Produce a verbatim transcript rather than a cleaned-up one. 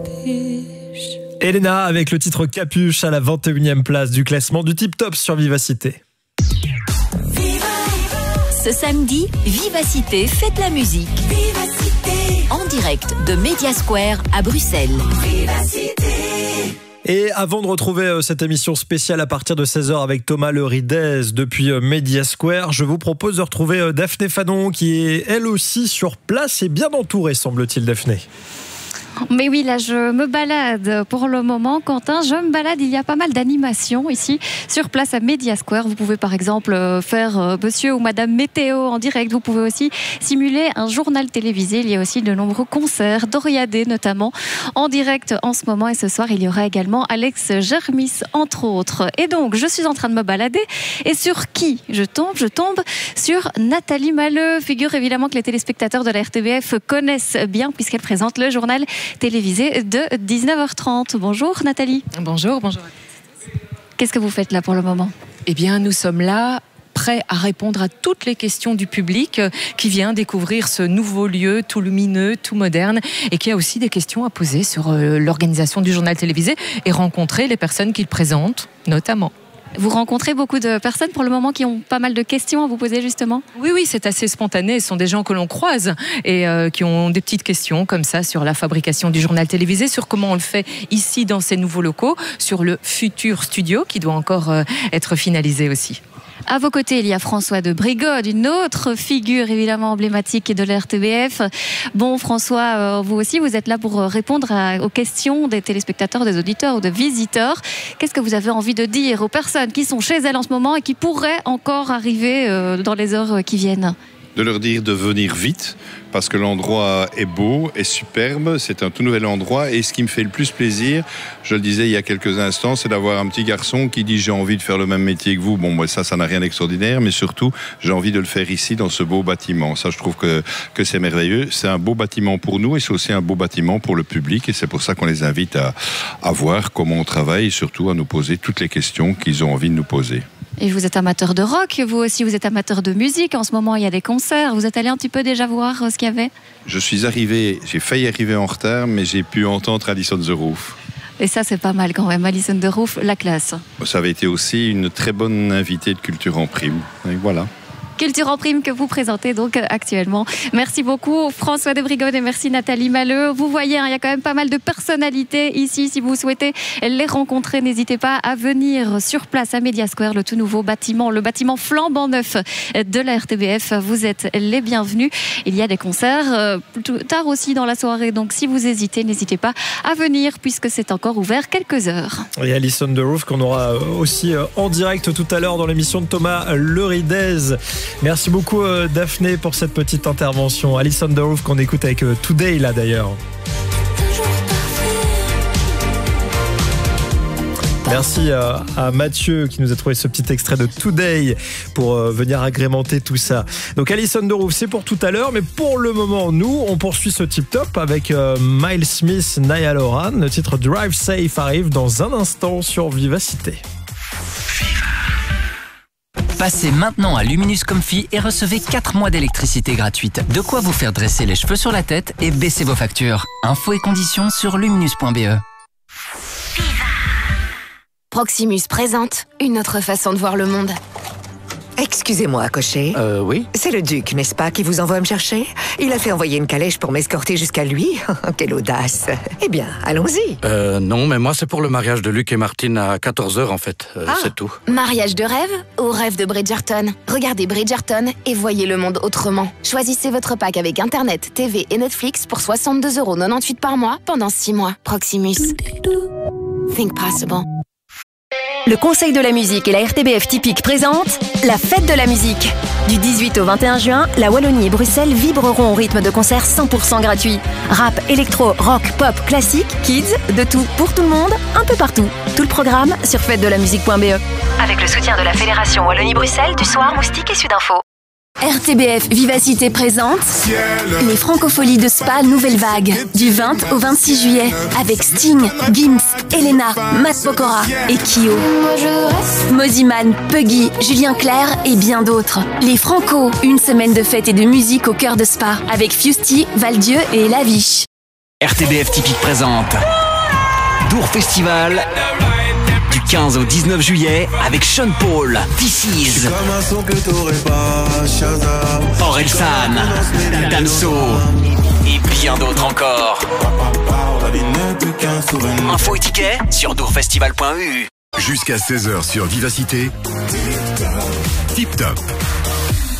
Elena avec le titre Capuche à la vingt et unième place du classement du Tip Top sur Vivacité. Ce samedi, Vivacité fête la musique. Vivacité. En direct de Media Square à Bruxelles. Vivacité. Et avant de retrouver cette émission spéciale à partir de seize heures avec Thomas Le Ridez depuis Media Square, je vous propose de retrouver Daphné Fanon qui est elle aussi sur place et bien entourée, semble-t-il, Daphné. Mais oui, là je me balade pour le moment, Quentin, je me balade, il y a pas mal d'animations ici sur place à Media Square. Vous pouvez par exemple faire monsieur ou madame météo en direct, vous pouvez aussi simuler un journal télévisé. Il y a aussi de nombreux concerts, Doriadé notamment en direct en ce moment, et ce soir il y aura également Alex Germis entre autres. Et donc je suis en train de me balader, et sur qui je tombe? Je tombe sur Nathalie Malleux, figure évidemment que les téléspectateurs de la R T B F connaissent bien puisqu'elle présente le journal télévisé de dix-neuf heures trente. Bonjour Nathalie. Bonjour, bonjour. Qu'est-ce que vous faites là pour le moment? Eh bien, nous sommes là, prêts à répondre à toutes les questions du public qui vient découvrir ce nouveau lieu tout lumineux, tout moderne, et qui a aussi des questions à poser sur l'organisation du journal télévisé et rencontrer les personnes qui le présentent, notamment. Vous rencontrez beaucoup de personnes pour le moment qui ont pas mal de questions à vous poser justement? Oui, oui, c'est assez spontané. Ce sont des gens que l'on croise et euh, qui ont des petites questions comme ça sur la fabrication du journal télévisé, sur comment on le fait ici dans ces nouveaux locaux, sur le futur studio qui doit encore euh, être finalisé aussi. À vos côtés, il y a François de Brigode, une autre figure évidemment emblématique de la R T B F. Bon, François, euh, vous aussi, vous êtes là pour répondre à, aux questions des téléspectateurs, des auditeurs ou des visiteurs. Qu'est-ce que vous avez envie de dire aux personnes qui sont chez elles en ce moment et qui pourraient encore arriver euh, dans les heures qui viennent? De leur dire de venir vite, parce que l'endroit est beau, est superbe, c'est un tout nouvel endroit, et ce qui me fait le plus plaisir, je le disais il y a quelques instants, c'est d'avoir un petit garçon qui dit j'ai envie de faire le même métier que vous. Bon, moi ça, ça n'a rien d'extraordinaire, mais surtout j'ai envie de le faire ici dans ce beau bâtiment. Ça, je trouve que, que c'est merveilleux. C'est un beau bâtiment pour nous et c'est aussi un beau bâtiment pour le public, et c'est pour ça qu'on les invite à, à voir comment on travaille et surtout à nous poser toutes les questions qu'ils ont envie de nous poser. Et vous êtes amateur de rock, vous aussi vous êtes amateur de musique. En ce moment il y a des concerts, vous êtes allé un petit peu déjà voir ce qu'il y avait? Je suis arrivé, j'ai failli arriver en retard, mais j'ai pu entendre Alison The Roof. Et ça c'est pas mal quand même, Alison The Roof, la classe. Ça avait été aussi une très bonne invitée de Culture en Prime, et voilà. Culture en Prime que vous présentez donc actuellement. Merci beaucoup François de Brigode et merci Nathalie Malleux. Vous voyez, hein, il y a quand même pas mal de personnalités ici. Si vous souhaitez les rencontrer, n'hésitez pas à venir sur place à Media Square, le tout nouveau bâtiment, le bâtiment flambant neuf de la R T B F. Vous êtes les bienvenus. Il y a des concerts euh, tout tard aussi dans la soirée, donc si vous hésitez, n'hésitez pas à venir puisque c'est encore ouvert quelques heures. Et Alison The Roof qu'on aura aussi en direct tout à l'heure dans l'émission de Thomas Le Ridez. Merci beaucoup euh, Daphné pour cette petite intervention. Alison The Roof qu'on écoute avec euh, Today là d'ailleurs. Merci à, à Mathieu qui nous a trouvé ce petit extrait de Today pour euh, venir agrémenter tout ça. Donc Alison The Roof, c'est pour tout à l'heure, mais pour le moment, nous, on poursuit ce tip top avec euh, Miles Smith, Niall Horan. Le titre Drive Safe arrive dans un instant sur Vivacité. Passez maintenant à Luminus Comfy et recevez quatre mois d'électricité gratuite. De quoi vous faire dresser les cheveux sur la tête et baisser vos factures. Infos et conditions sur luminus point b e. Proximus présente une autre façon de voir le monde. Excusez-moi, cocher. Euh, oui. C'est le duc, n'est-ce pas, qui vous envoie me chercher? Il a fait envoyer une calèche pour m'escorter jusqu'à lui. Quelle audace. Eh bien, allons-y. Euh, non, mais moi, c'est pour le mariage de Luc et Martine à quatorze heures, en fait. Euh, ah, c'est tout. Mariage de rêve ou rêve de Bridgerton? Regardez Bridgerton et voyez le monde autrement. Choisissez votre pack avec Internet, T V et Netflix pour soixante-deux euros quatre-vingt-dix-huit par mois pendant six mois. Proximus. Think possible. Le Conseil de la musique et la R T B F Typique présentent la fête de la musique. Du dix-huit au vingt et un juin, la Wallonie et Bruxelles vibreront au rythme de concerts cent pour cent gratuits. Rap, électro, rock, pop, classique, kids, de tout pour tout le monde, un peu partout. Tout le programme sur fête de la musique point b e. Avec le soutien de la Fédération Wallonie-Bruxelles, du Soir, Moustique et Sudinfo. R T B F Vivacité présente les Francopholies de Spa Nouvelle Vague du vingt au vingt-six juillet avec Sting, Gims, Elena, Matt Pokora et Kyo. Moziman, Puggy, Julien Clerc et bien d'autres. Les Franco, une semaine de fête et de musique au cœur de Spa avec Fusty, Valdieu et Laviche. R T B F Typique présente Dour Festival du quinze au dix-neuf juillet avec Sean Paul, This Is, Orelsan, Damso et bien d'autres encore. Info et tickets sur dourfestival point e u. Jusqu'à seize heures sur Vivacité. Tip Top.